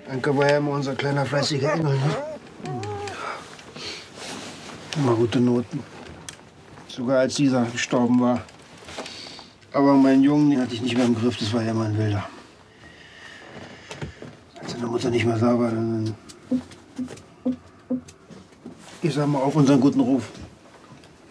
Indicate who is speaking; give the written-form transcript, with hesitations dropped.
Speaker 1: Anke war ja immer unser kleiner fleißiger Engel, ne? Immer gute Noten. Sogar als Lisa gestorben war. Aber meinen Jungen, den hatte ich nicht mehr im Griff, das war ja immer ein Wilder. Als seine Mutter nicht mehr da war, dann... Ich sag mal, auf unseren guten Ruf.